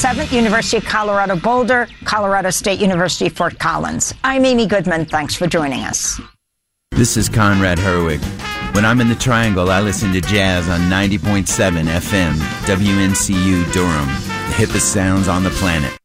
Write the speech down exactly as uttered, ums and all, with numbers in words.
seventh, University of Colorado Boulder, Colorado State University, Fort Collins. I'm Amy Goodman. Thanks for joining us. This is Conrad Herwig. When I'm in the Triangle, I listen to jazz on ninety point seven F M, W N C U Durham, the hippest sounds on the planet.